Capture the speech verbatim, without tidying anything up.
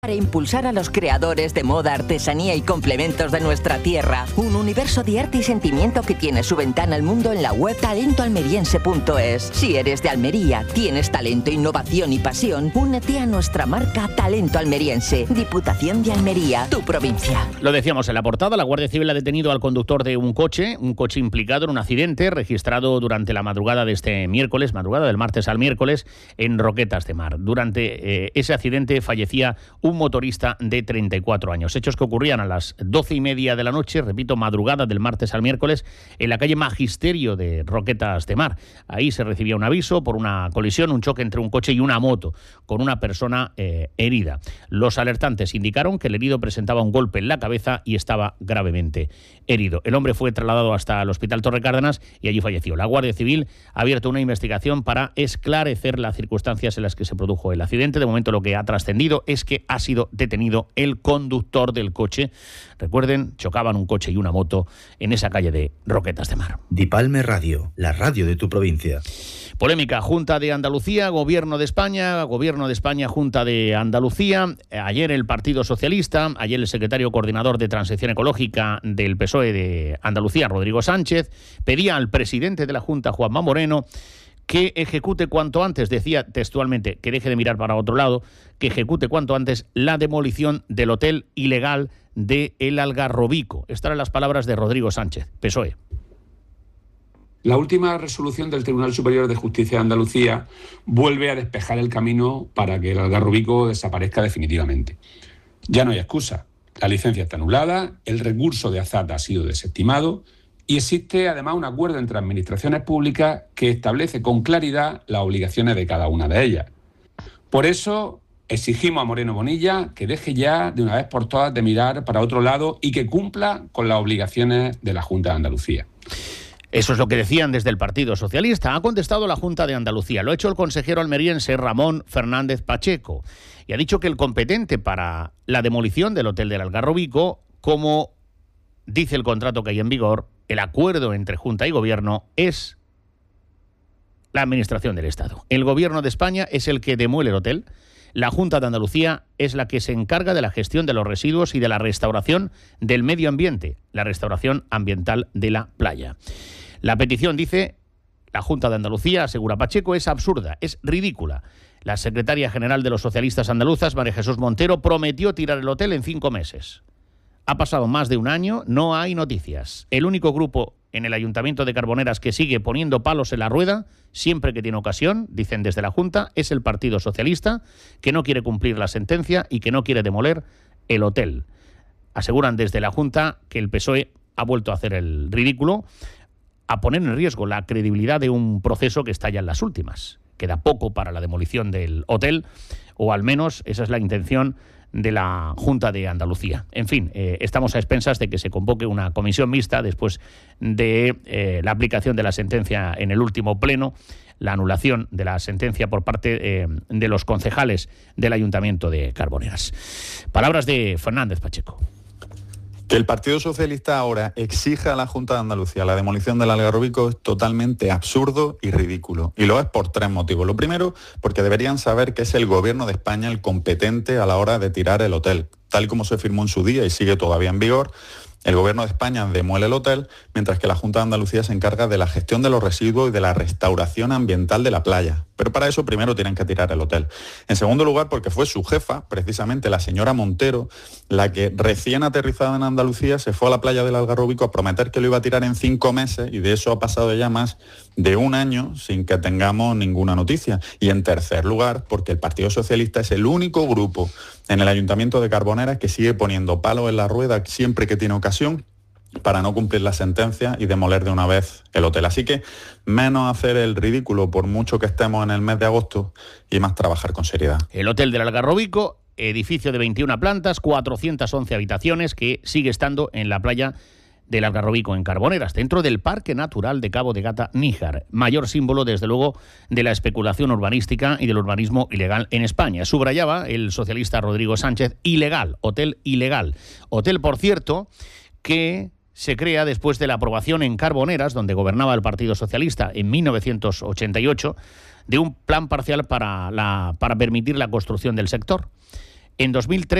Para impulsar a los creadores de moda, artesanía y complementos de nuestra tierra. Un universo de arte y sentimiento que tiene su ventana al mundo en la web talento almeriense punto es. Si eres de Almería, tienes talento, innovación y pasión, únete a nuestra marca Talento Almeriense. Diputación de Almería, tu provincia. Lo decíamos en la portada, la Guardia Civil ha detenido al conductor de un coche, un coche implicado en un accidente registrado durante la madrugada de este miércoles, madrugada del martes al miércoles, en Roquetas de Mar. Durante eh, ese accidente fallecía un un motorista de treinta y cuatro años. Hechos que ocurrían a las doce y media de la noche, repito, madrugada del martes al miércoles, en la calle Magisterio de Roquetas de Mar. Ahí se recibía un aviso por una colisión, un choque entre un coche y una moto, con una persona eh, herida. Los alertantes indicaron que el herido presentaba un golpe en la cabeza y estaba gravemente herido. El hombre fue trasladado hasta el Hospital Torre Cárdenas y allí falleció. La Guardia Civil ha abierto una investigación para esclarecer las circunstancias en las que se produjo el accidente. De momento lo que ha trascendido es que ha sido detenido el conductor del coche. Recuerden, chocaban un coche y una moto en esa calle de Roquetas de Mar. Dipalme Radio, la radio de tu provincia. Polémica, Junta de Andalucía, Gobierno de España, Gobierno de España, Junta de Andalucía. Ayer el Partido Socialista, ayer el secretario coordinador de Transición Ecológica del P S O E de Andalucía, Rodrigo Sánchez, pedía al presidente de la Junta, Juanma Moreno, que ejecute cuanto antes, decía textualmente, que deje de mirar para otro lado, que ejecute cuanto antes la demolición del hotel ilegal de El Algarrobico. Estas eran las palabras de Rodrigo Sánchez, P S O E. La última resolución del Tribunal Superior de Justicia de Andalucía vuelve a despejar el camino para que el Algarrobico desaparezca definitivamente. Ya no hay excusa. La licencia está anulada, el recurso de Azata ha sido desestimado y existe además un acuerdo entre administraciones públicas que establece con claridad las obligaciones de cada una de ellas. Por eso exigimos a Moreno Bonilla que deje ya de una vez por todas de mirar para otro lado y que cumpla con las obligaciones de la Junta de Andalucía. Eso es lo que decían desde el Partido Socialista. Ha contestado la Junta de Andalucía. Lo ha hecho el consejero almeriense Ramón Fernández Pacheco y ha dicho que el competente para la demolición del hotel del Algarrobico, como dice el contrato que hay en vigor, el acuerdo entre Junta y Gobierno, es la Administración del Estado. El Gobierno de España es el que demuele el hotel. La Junta de Andalucía es la que se encarga de la gestión de los residuos y de la restauración del medio ambiente, la restauración ambiental de la playa. La petición, dice la Junta de Andalucía, asegura Pacheco, es absurda, es ridícula. La secretaria general de los socialistas andaluzas, María Jesús Montero, prometió tirar el hotel en cinco meses. Ha pasado más de un año, no hay noticias. El único grupo en el Ayuntamiento de Carboneras que sigue poniendo palos en la rueda, siempre que tiene ocasión, dicen desde la Junta, es el Partido Socialista, que no quiere cumplir la sentencia y que no quiere demoler el hotel. Aseguran desde la Junta que el P S O E ha vuelto a hacer el ridículo, a poner en riesgo la credibilidad de un proceso que está ya en las últimas. Queda poco para la demolición del hotel, o al menos esa es la intención de la Junta de Andalucía. En fin, eh, estamos a expensas de que se convoque una comisión mixta después de eh, la aplicación de la sentencia en el último pleno, la anulación de la sentencia por parte eh, de los concejales del Ayuntamiento de Carboneras. Palabras de Fernández Pacheco. Que el Partido Socialista ahora exija a la Junta de Andalucía la demolición del Algarrobico es totalmente absurdo y ridículo. Y lo es por tres motivos. Lo primero, porque deberían saber que es el Gobierno de España el competente a la hora de tirar el hotel. Tal como se firmó en su día y sigue todavía en vigor, el Gobierno de España demuele el hotel, mientras que la Junta de Andalucía se encarga de la gestión de los residuos y de la restauración ambiental de la playa. Pero para eso primero tienen que tirar el hotel. En segundo lugar, porque fue su jefa, precisamente la señora Montero, la que recién aterrizada en Andalucía se fue a la playa del Algarrobico a prometer que lo iba a tirar en cinco meses y de eso ha pasado ya más de un año sin que tengamos ninguna noticia. Y en tercer lugar, porque el Partido Socialista es el único grupo en el Ayuntamiento de Carboneras que sigue poniendo palos en la rueda siempre que tiene ocasión para no cumplir la sentencia y demoler de una vez el hotel. Así que menos hacer el ridículo por mucho que estemos en el mes de agosto y más trabajar con seriedad. El hotel del Algarrobico, edificio de veintiuna plantas, cuatrocientas once habitaciones, que sigue estando en la playa del Algarrobico en Carboneras, dentro del Parque Natural de Cabo de Gata-Níjar, mayor símbolo, desde luego, de la especulación urbanística y del urbanismo ilegal en España. Subrayaba el socialista Rodrigo Sánchez, ilegal, hotel ilegal. Hotel, por cierto, que se crea después de la aprobación en Carboneras, donde gobernaba el Partido Socialista en mil novecientos ochenta y ocho, de un plan parcial para, la, para permitir la construcción del sector. En dos mil tres